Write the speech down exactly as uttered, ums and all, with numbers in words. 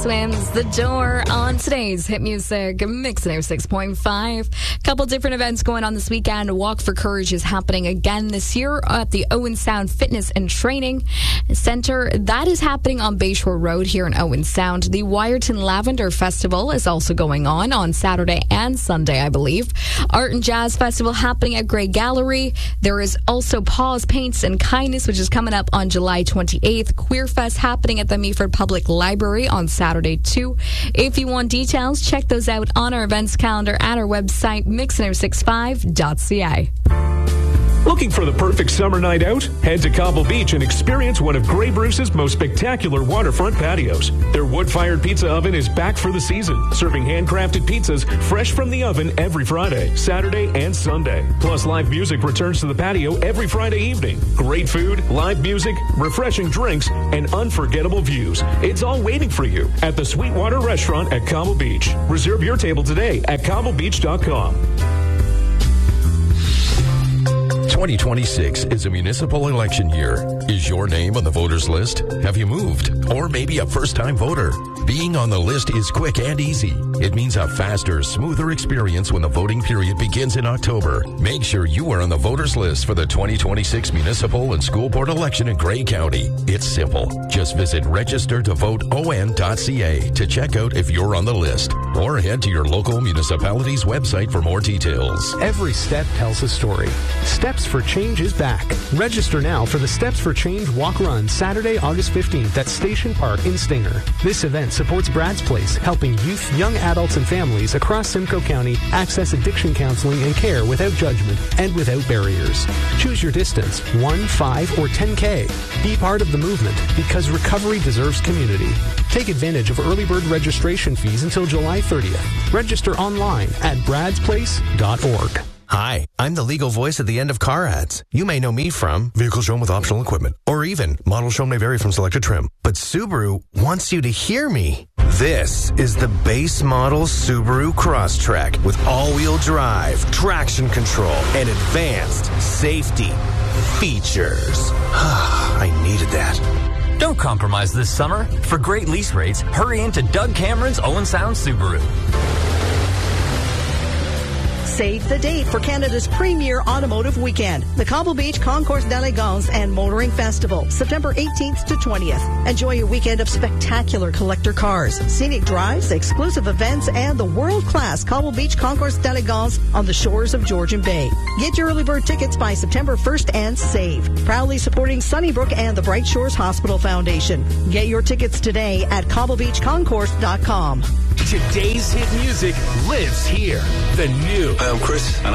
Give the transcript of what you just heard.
Swims The Door on today's Hit Music Mix oh six point five. Couple different events going on this weekend. Walk for Courage is happening again this year at the Owen Sound Fitness and Training Center. That is happening on Bayshore Road here in Owen Sound. The Wyerton Lavender Festival is also going on on Saturday and Sunday, I believe. Art and Jazz Festival happening at Grey Gallery. There is also Paws, Paints and Kindness, which is coming up on July twenty-eighth. Queer Fest happening at the Meaford Public Library on Saturday too. If you want details, check those out on our events calendar at our website, mix oh six five dot c a. Looking for the perfect summer night out? Head to Cobble Beach and experience one of Grey Bruce's most spectacular waterfront patios. Their wood-fired pizza oven is back for the season, serving handcrafted pizzas fresh from the oven every Friday, Saturday, and Sunday. Plus, live music returns to the patio every Friday evening. Great food, live music, refreshing drinks, and unforgettable views. It's all waiting for you at the Sweetwater Restaurant at Cobble Beach. Reserve your table today at cobble beach dot com. twenty twenty-six is a municipal election year. Is your name on the voters list? Have you moved? Or maybe a first-time voter? Being on the list is quick and easy. It means a faster, smoother experience when the voting period begins in October. Make sure you are on the voters list for the twenty twenty-six municipal and school board election in Grey County. It's simple. Just visit register to vote o n dot c a to check out if you're on the list, or head to your local municipality's website for more details. Every step tells a story. Steps for Change is back. Register now for the Steps for Change Walk Run Saturday, August fifteenth at Station Park in Stinger. This event supports Brad's Place, helping youth, young adults, and families across Simcoe County access addiction counseling and care without judgment and without barriers. Choose your distance, one, five, or ten K. Be part of the movement because recovery deserves community. Take advantage of early bird registration fees until July thirtieth. Register online at brads place dot org. Hi, I'm the legal voice at the end of car ads. You may know me from Vehicle Shown with Optional Equipment, or even Model Shown may vary from selected trim. But Subaru wants you to hear me. This is the base model Subaru Crosstrek with all-wheel drive, traction control, and advanced safety features. I needed that. Don't compromise this summer. For great lease rates, hurry into Doug Cameron's Owen Sound Subaru. Save the date for Canada's premier automotive weekend, the Cobble Beach Concours d'Elegance and Motoring Festival, September eighteenth to twentieth. Enjoy a weekend of spectacular collector cars, scenic drives, exclusive events, and the world-class Cobble Beach Concours d'Elegance on the shores of Georgian Bay. Get your early bird tickets by September first and save. Proudly supporting Sunnybrook and the Bright Shores Hospital Foundation. Get your tickets today at cobble beach concourse dot com. Today's hit music lives here. The new. Hi, I'm Chris, and